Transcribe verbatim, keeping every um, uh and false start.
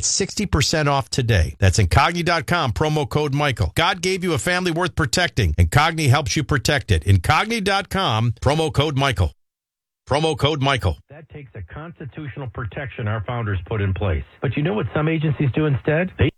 sixty percent off today. That's Incogni dot com, promo code Michael. God gave you a family worth protecting. Incogni helps you protect it. Incogni dot com, promo code Michael. Promo code Michael. That takes a constitutional protection our founders put in place. But you know what some agencies do instead? They